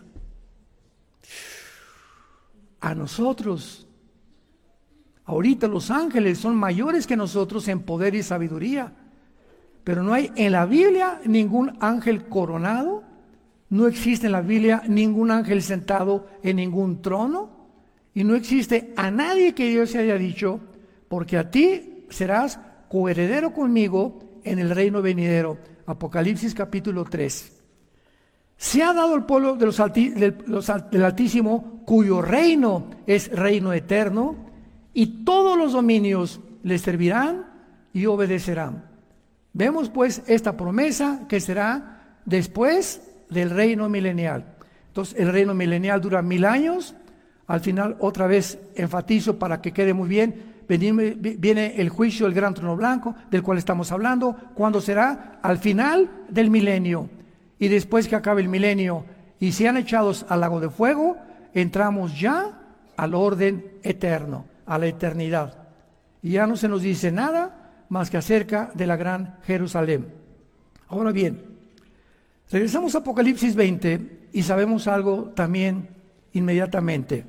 a nosotros. Ahorita los ángeles son mayores que nosotros en poder y sabiduría, pero no hay en la Biblia ningún ángel coronado, no existe en la Biblia ningún ángel sentado en ningún trono, y no existe a nadie que Dios se haya dicho, porque a ti serás coheredero conmigo en el reino venidero. Apocalipsis capítulo tres. Se ha dado al pueblo de los alti, de los, del Altísimo, cuyo reino es reino eterno, y todos los dominios le servirán y obedecerán. Vemos pues esta promesa que será después del reino milenial. Entonces el reino milenial dura mil años. Al final otra vez enfatizo para que quede muy bien, viene el juicio del gran trono blanco del cual estamos hablando, cuando será al final del milenio. Y después que acabe el milenio y sean echados al lago de fuego, entramos ya al orden eterno, a la eternidad. Y ya no se nos dice nada más que acerca de la gran Jerusalén. Ahora bien, regresamos a Apocalipsis veinte y sabemos algo también inmediatamente.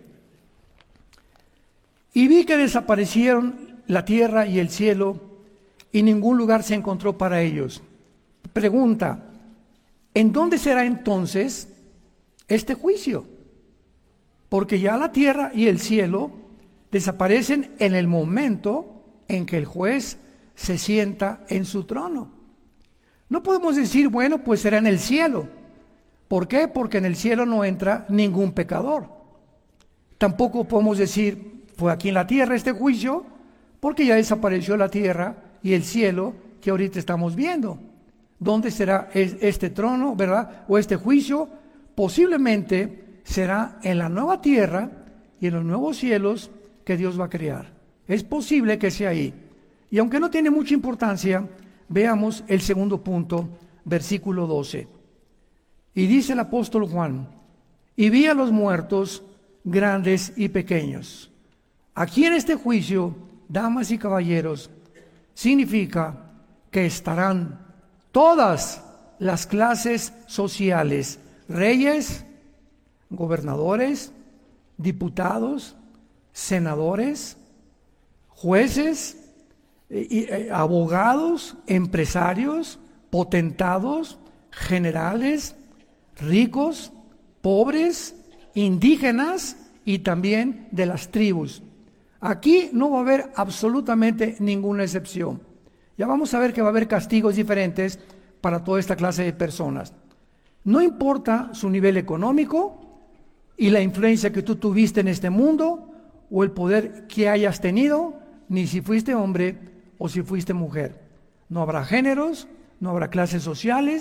Y vi que desaparecieron la tierra y el cielo, y ningún lugar se encontró para ellos. Pregunta, ¿en dónde será entonces este juicio? Porque ya la tierra y el cielo desaparecen en el momento en que el juez se sienta en su trono. No podemos decir, bueno, pues será en el cielo. ¿Por qué? Porque en el cielo no entra ningún pecador. Tampoco podemos decir, fue aquí en la tierra este juicio, porque ya desapareció la tierra y el cielo que ahorita estamos viendo. ¿Dónde será este trono, verdad? O este juicio, posiblemente será en la nueva tierra y en los nuevos cielos que Dios va a crear. Es posible que sea ahí. Y aunque no tiene mucha importancia, veamos el segundo punto, versículo doce. Y dice el apóstol Juan, y vi a los muertos, grandes y pequeños. Aquí en este juicio, damas y caballeros, significa que estarán todas las clases sociales, reyes, gobernadores, diputados, senadores, jueces, eh, eh, abogados, empresarios, potentados, generales, ricos, pobres, indígenas y también de las tribus. Aquí no va a haber absolutamente ninguna excepción. Ya vamos a ver que va a haber castigos diferentes para toda esta clase de personas. No importa su nivel económico y la influencia que tú tuviste en este mundo o el poder que hayas tenido, ni si fuiste hombre o si fuiste mujer. No habrá géneros, no habrá clases sociales,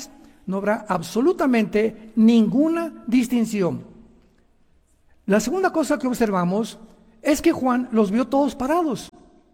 No habrá absolutamente ninguna distinción. La segunda cosa que observamos es que Juan los vio todos parados.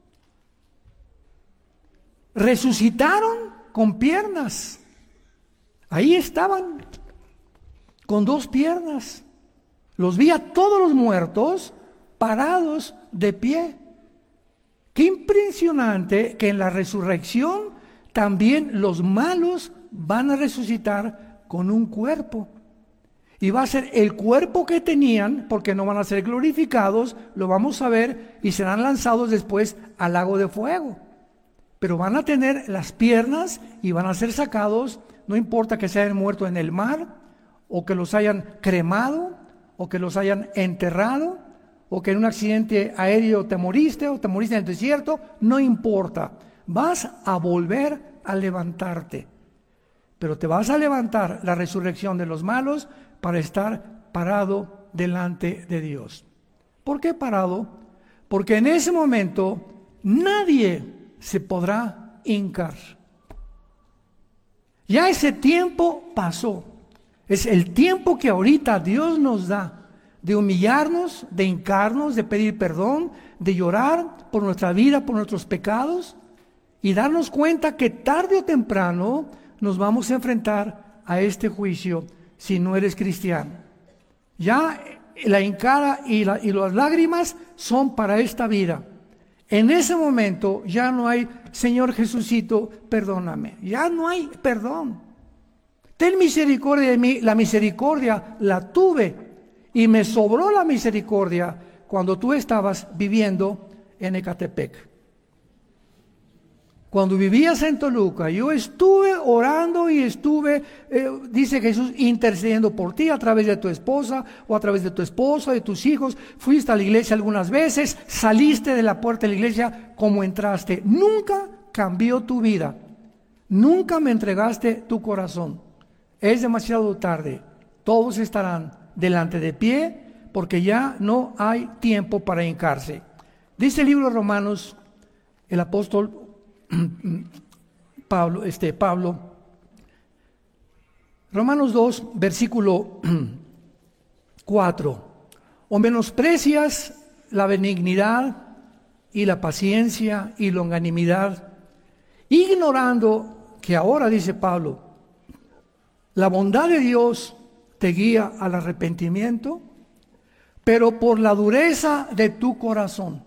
Resucitaron con piernas. Ahí estaban, con dos piernas. Los vi a todos los muertos parados de pie. Qué impresionante que en la resurrección también los malos van a resucitar con un cuerpo. Y va a ser el cuerpo que tenían, porque no van a ser glorificados, lo vamos a ver, y serán lanzados después al lago de fuego. Pero van a tener las piernas y van a ser sacados, no importa que se hayan muerto en el mar, o que los hayan cremado, o que los hayan enterrado, o que en un accidente aéreo te moriste, o te moriste en el desierto, no importa. Vas a volver a levantarte. Pero te vas a levantar la resurrección de los malos para estar parado delante de Dios. ¿Por qué parado? Porque en ese momento nadie se podrá hincar. Ya ese tiempo pasó. Es el tiempo que ahorita Dios nos da de humillarnos, de hincarnos, de pedir perdón, de llorar por nuestra vida, por nuestros pecados y darnos cuenta que tarde o temprano nos vamos a enfrentar a este juicio si no eres cristiano. Ya la hincada y, la, y las lágrimas son para esta vida. En ese momento ya no hay, Señor Jesucito, perdóname. Ya no hay perdón. Ten misericordia de mí. La misericordia la tuve y me sobró la misericordia cuando tú estabas viviendo en Ecatepec. Cuando vivías en Toluca, yo estuve orando y estuve, eh, dice Jesús, intercediendo por ti a través de tu esposa o a través de tu esposo, de tus hijos. Fuiste a la iglesia algunas veces, saliste de la puerta de la iglesia como entraste. Nunca cambió tu vida, nunca me entregaste tu corazón. Es demasiado tarde, todos estarán delante de pie porque ya no hay tiempo para hincarse. Dice el libro de Romanos, el apóstol Pablo, este, Pablo, Romanos dos, versículo cuatro. O menosprecias la benignidad y la paciencia y longanimidad, ignorando que ahora, dice Pablo, la bondad de Dios te guía al arrepentimiento, pero por la dureza de tu corazón.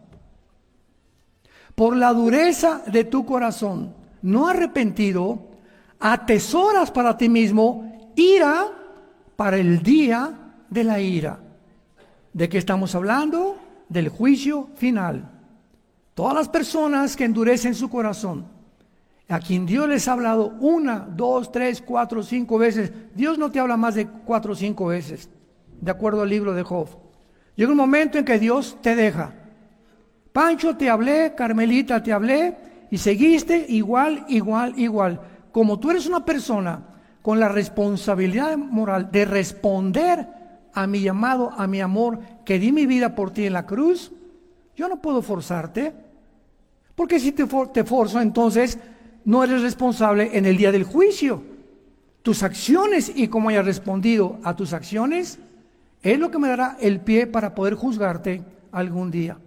Por la dureza de tu corazón, no arrepentido, atesoras para ti mismo ira para el día de la ira. ¿De qué estamos hablando? Del juicio final. Todas las personas que endurecen su corazón, a quien Dios les ha hablado una, dos, tres, cuatro, cinco veces, Dios no te habla más de cuatro o cinco veces, de acuerdo al libro de Job. Llega un momento en que Dios te deja. Pancho, te hablé, Carmelita, te hablé, y seguiste igual, igual, igual. Como tú eres una persona con la responsabilidad moral de responder a mi llamado, a mi amor, que di mi vida por ti en la cruz, yo no puedo forzarte. Porque si te, for- te forzo, entonces no eres responsable en el día del juicio. Tus acciones y cómo hayas respondido a tus acciones es lo que me dará el pie para poder juzgarte algún día.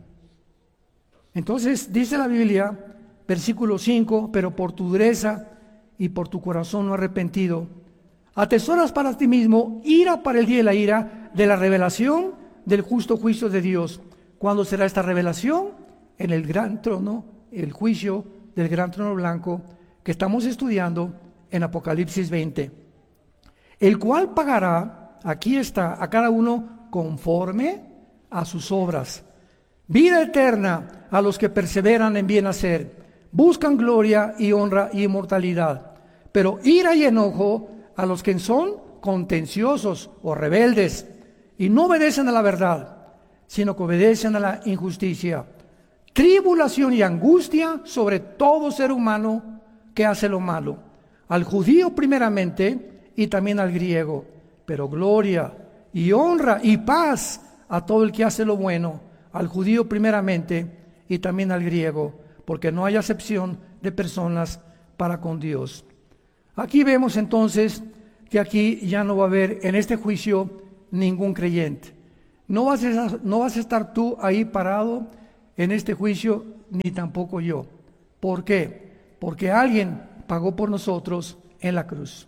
Entonces dice la Biblia, versículo cinco, pero por tu dureza y por tu corazón no arrepentido, atesoras para ti mismo ira para el día de la ira, de la revelación del justo juicio de Dios. ¿Cuándo será esta revelación? En el gran trono, el juicio del gran trono blanco que estamos estudiando en Apocalipsis veinte, el cual pagará, aquí está, a cada uno conforme a sus obras. Vida eterna a los que perseveran en bien hacer, buscan gloria y honra y inmortalidad, pero ira y enojo a los que son contenciosos o rebeldes y no obedecen a la verdad, sino que obedecen a la injusticia. Tribulación y angustia sobre todo ser humano que hace lo malo, al judío primeramente y también al griego, pero gloria y honra y paz a todo el que hace lo bueno, al judío primeramente y también al griego, porque no hay acepción de personas para con Dios. Aquí vemos entonces que aquí ya no va a haber en este juicio ningún creyente. No vas a, no vas a estar tú ahí parado en este juicio, ni tampoco yo. ¿Por qué? Porque alguien pagó por nosotros en la cruz.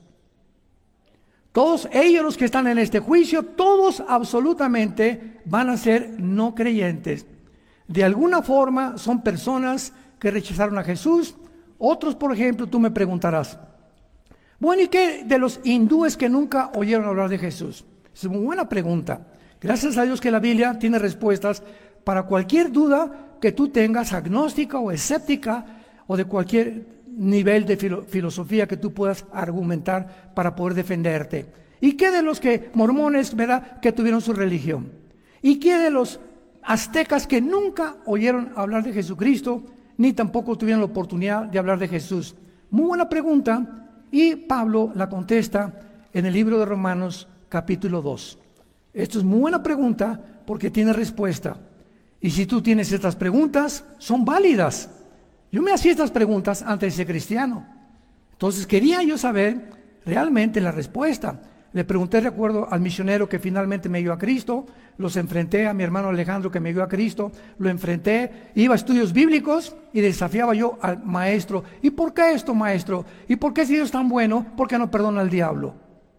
Todos ellos los que están en este juicio, todos absolutamente van a ser no creyentes. De alguna forma son personas que rechazaron a Jesús. Otros, por ejemplo, tú me preguntarás, bueno, ¿y qué de los hindúes que nunca oyeron hablar de Jesús? Es una buena pregunta. Gracias a Dios que la Biblia tiene respuestas para cualquier duda que tú tengas, agnóstica o escéptica, o de cualquier nivel de filo- filosofía que tú puedas argumentar para poder defenderte. ¿Y qué de los que mormones, verdad, que tuvieron su religión? ¿Y qué de los aztecas que nunca oyeron hablar de Jesucristo, ni tampoco tuvieron la oportunidad de hablar de Jesús? Muy buena pregunta, y Pablo la contesta en el libro de Romanos capítulo dos. Esto es muy buena pregunta porque tiene respuesta. Y si tú tienes estas preguntas, son válidas. Yo me hacía estas preguntas antes de ser cristiano. Entonces quería yo saber realmente la respuesta. Le pregunté, recuerdo, al misionero que finalmente me dio a Cristo. Los enfrenté a mi hermano Alejandro que me dio a Cristo. Lo enfrenté, iba a estudios bíblicos y desafiaba yo al maestro. ¿Y por qué esto, maestro? ¿Y por qué si Dios es tan bueno, por qué no perdona al diablo?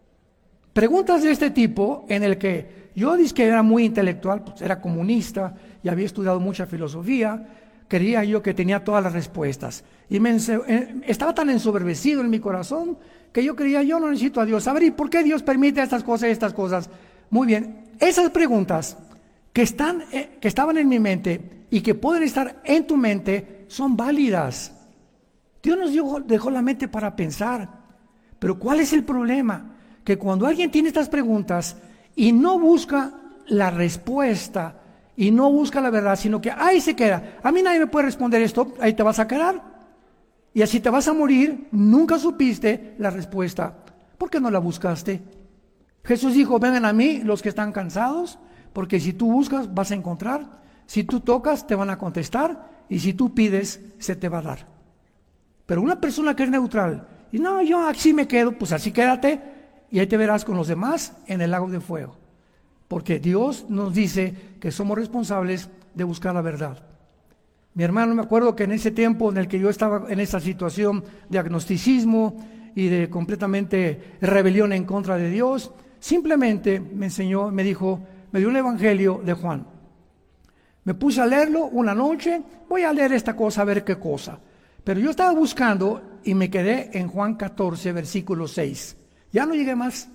Preguntas de este tipo en el que yo dije que era muy intelectual, pues era comunista y había estudiado mucha filosofía. Creía yo que tenía todas las respuestas. Y me ense- estaba tan ensoberbecido en mi corazón que yo creía, yo no necesito a Dios. A ver, ¿y por qué Dios permite estas cosas y estas cosas? Muy bien, esas preguntas que, están, eh, que estaban en mi mente y que pueden estar en tu mente son válidas. Dios nos dio, dejó la mente para pensar. Pero ¿cuál es el problema? Que cuando alguien tiene estas preguntas y no busca la respuesta, y no busca la verdad, sino que ahí se queda. A mí nadie me puede responder esto, ahí te vas a quedar. Y así te vas a morir, nunca supiste la respuesta. ¿Por qué no la buscaste? Jesús dijo, vengan a mí los que están cansados, porque si tú buscas vas a encontrar, si tú tocas te van a contestar, y si tú pides se te va a dar. Pero una persona que es neutral, y no, yo así me quedo, pues así quédate, y ahí te verás con los demás en el lago de fuego. Porque Dios nos dice que somos responsables de buscar la verdad. Mi hermano, me acuerdo que en ese tiempo en el que yo estaba en esa situación de agnosticismo y de completamente rebelión en contra de Dios, simplemente me enseñó, me dijo, me dio un evangelio de Juan. Me puse a leerlo una noche, voy a leer esta cosa a ver qué cosa. Pero yo estaba buscando y me quedé en Juan catorce, versículo seis. Ya no llegué más.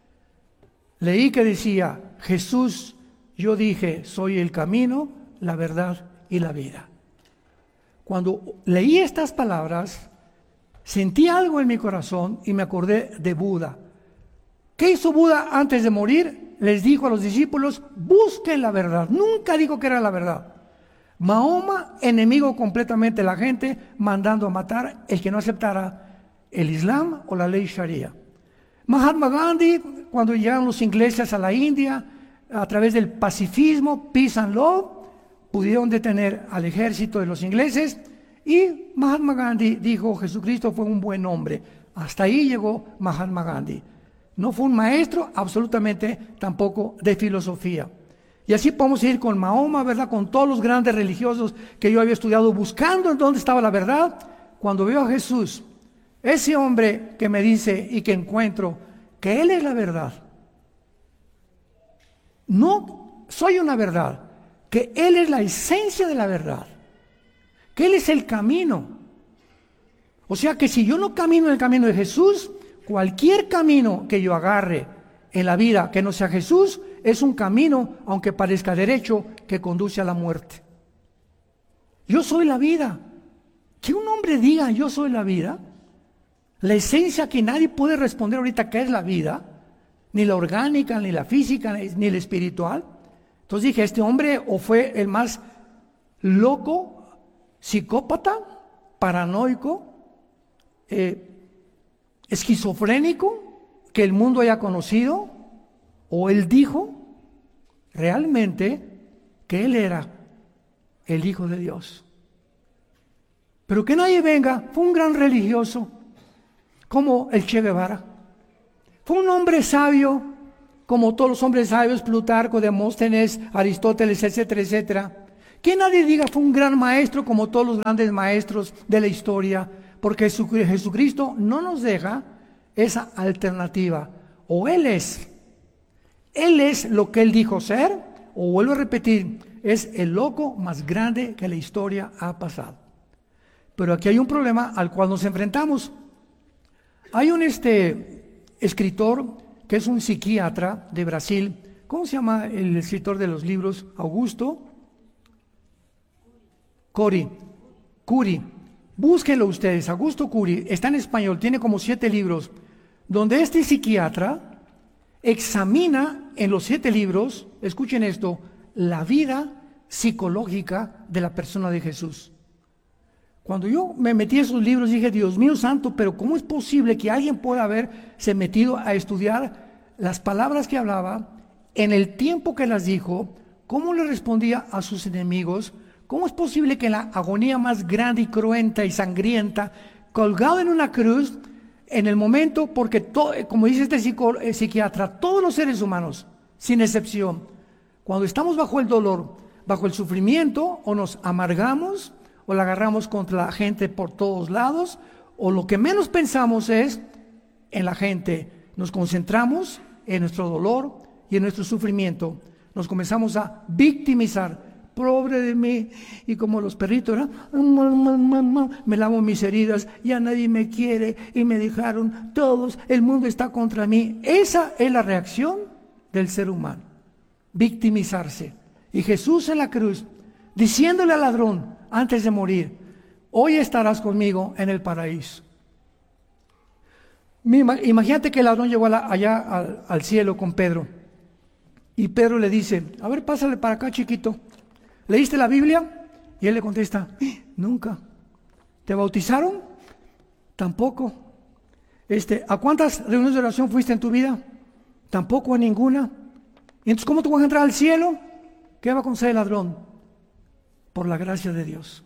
Leí que decía, Jesús, yo dije, soy el camino, la verdad y la vida. Cuando leí estas palabras, sentí algo en mi corazón y me acordé de Buda. ¿Qué hizo Buda antes de morir? Les dijo a los discípulos, busquen la verdad. Nunca dijo que era la verdad. Mahoma, enemigo completamente de la gente, mandando a matar el que no aceptara el Islam o la ley Sharia. Mahatma Gandhi, cuando llegaron los ingleses a la India, a través del pacifismo, peace and love, pudieron detener al ejército de los ingleses y Mahatma Gandhi dijo, Jesucristo fue un buen hombre. Hasta ahí llegó Mahatma Gandhi. No fue un maestro, absolutamente tampoco de filosofía. Y así podemos ir con Mahoma, ¿verdad? Con todos los grandes religiosos que yo había estudiado, buscando en dónde estaba la verdad. Cuando veo a Jesús, ese hombre que me dice y que encuentro que Él es la verdad. No soy una verdad, que Él es la esencia de la verdad, que Él es el camino. O sea que si yo no camino en el camino de Jesús, cualquier camino que yo agarre en la vida que no sea Jesús, es un camino, aunque parezca derecho, que conduce a la muerte. Yo soy la vida. Que un hombre diga, yo soy la vida, la esencia que nadie puede responder ahorita que es la vida, ni la orgánica, ni la física, ni la espiritual. Entonces dije, este hombre o fue el más loco, psicópata, paranoico, eh, esquizofrénico que el mundo haya conocido, o él dijo realmente que él era el Hijo de Dios. Pero que nadie venga, fue un gran religioso, como el Che Guevara, Fue un hombre sabio, como todos los hombres sabios, Plutarco, Demóstenes, Aristóteles, etcétera, etcétera. Que nadie diga fue un gran maestro como todos los grandes maestros de la historia, porque Jesucristo no nos deja esa alternativa. O Él es, Él es lo que Él dijo ser, o vuelvo a repetir, es el loco más grande que la historia ha pasado. Pero aquí hay un problema al cual nos enfrentamos. Hay un este, escritor que es un psiquiatra de Brasil. ¿Cómo se llama el escritor de los libros? Augusto Curi. Curi. Búsquenlo ustedes, Augusto Curi. Está en español, tiene como siete libros, donde este psiquiatra examina en los siete libros, escuchen esto, la vida psicológica de la persona de Jesús. Cuando yo me metí a esos libros dije, Dios mío santo, pero ¿cómo es posible que alguien pueda haberse metido a estudiar las palabras que hablaba, en el tiempo que las dijo, cómo le respondía a sus enemigos? ¿Cómo es posible que en la agonía más grande y cruenta y sangrienta, colgado en una cruz, en el momento, porque todo, como dice este psico, eh, psiquiatra, todos los seres humanos, sin excepción, cuando estamos bajo el dolor, bajo el sufrimiento, o nos amargamos, o la agarramos contra la gente por todos lados, o lo que menos pensamos es en la gente. Nos concentramos en nuestro dolor y en nuestro sufrimiento. Nos comenzamos a victimizar. Pobre de mí. Y como los perritos, ¿no? Me lavo mis heridas, ya nadie me quiere y me dejaron todos, el mundo está contra mí. Esa es la reacción del ser humano. Victimizarse. Y Jesús en la cruz, diciéndole al ladrón, antes de morir, hoy estarás conmigo en el paraíso. Imagínate que el ladrón llegó allá al, al cielo con Pedro. Y Pedro le dice, a ver, pásale para acá, chiquito. ¿Leíste la Biblia? Y él le contesta, eh, nunca. ¿Te bautizaron? Tampoco. Este, ¿a cuántas reuniones de oración fuiste en tu vida? Tampoco a ninguna. ¿Y entonces cómo tú vas a entrar al cielo? ¿Qué va a conceder el ladrón? Por la gracia de Dios.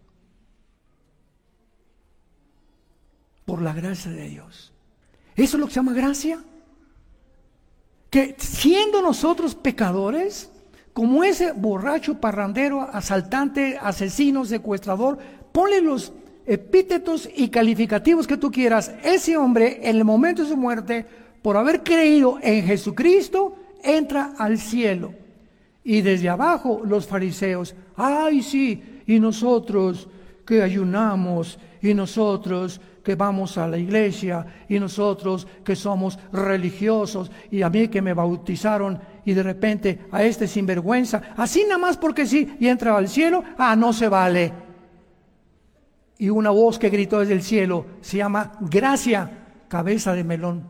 Por la gracia de Dios. ¿Eso es lo que se llama gracia? Que siendo nosotros pecadores, como ese borracho, parrandero, asaltante, asesino, secuestrador, ponle los epítetos y calificativos que tú quieras, ese hombre en el momento de su muerte, por haber creído en Jesucristo, entra al cielo. Y desde abajo los fariseos, ay sí, y nosotros que ayunamos, y nosotros que vamos a la iglesia, y nosotros que somos religiosos, y a mí que me bautizaron, y de repente a este sinvergüenza, así nada más porque sí, y entra al cielo, ah, no se vale. Y una voz que gritó desde el cielo, se llama gracia, cabeza de melón.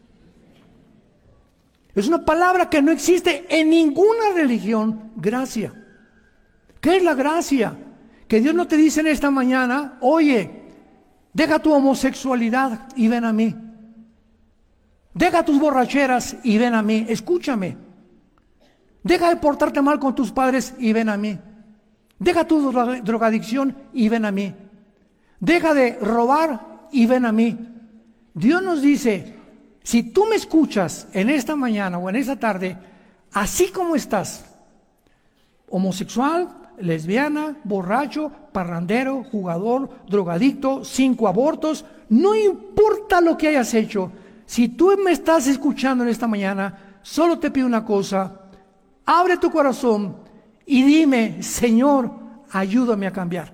Es una palabra que no existe en ninguna religión, gracia. ¿Qué es la gracia? Que Dios no te dice en esta mañana, oye, deja tu homosexualidad y ven a mí. Deja tus borracheras y ven a mí. Escúchame. Deja de portarte mal con tus padres y ven a mí. Deja tu drogadicción y ven a mí. Deja de robar y ven a mí. Dios nos dice, si tú me escuchas en esta mañana o en esta tarde, así como estás, homosexual, lesbiana, borracho, parrandero, jugador, drogadicto, cinco abortos, no importa lo que hayas hecho, si tú me estás escuchando en esta mañana, solo te pido una cosa, abre tu corazón y dime, Señor, ayúdame a cambiar.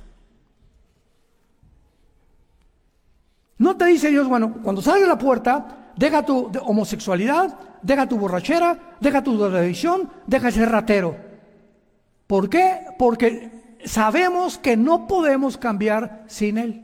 No te dice Dios, bueno, cuando salgas de la puerta, deja tu homosexualidad, deja tu borrachera, deja tu drogadicción, deja de ser ratero. ¿Por qué? Porque sabemos que no podemos cambiar sin Él.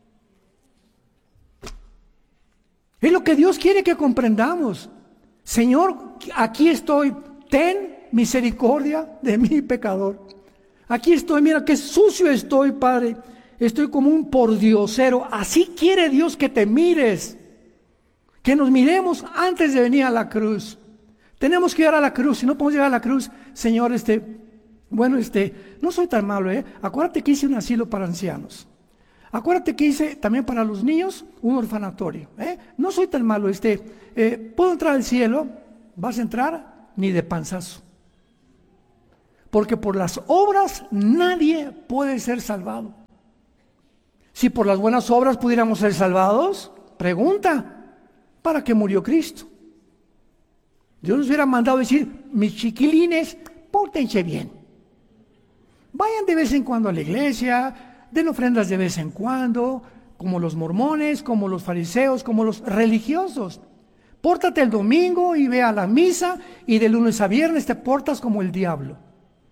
Es lo que Dios quiere que comprendamos. Señor, aquí estoy, ten misericordia de mi pecador. Aquí estoy, mira qué sucio estoy, Padre. Estoy como un pordiosero. Así quiere Dios que te mires. Que nos miremos antes de venir a la cruz. Tenemos que llegar a la cruz. Si no podemos llegar a la cruz, Señor, este, bueno, este, no soy tan malo, ¿eh? Acuérdate que hice un asilo para ancianos. Acuérdate que hice también para los niños un orfanatorio. ¿eh? No soy tan malo, este, eh, ¿puedo entrar al cielo? ¿Vas a entrar? Ni de panzazo. Porque por las obras nadie puede ser salvado. Si por las buenas obras pudiéramos ser salvados, pregunta, ¿para qué murió Cristo? Dios nos hubiera mandado decir, mis chiquilines, pórtense bien. Vayan de vez en cuando a la iglesia, den ofrendas de vez en cuando, como los mormones, como los fariseos, como los religiosos. Pórtate el domingo y ve a la misa, y de lunes a viernes te portas como el diablo.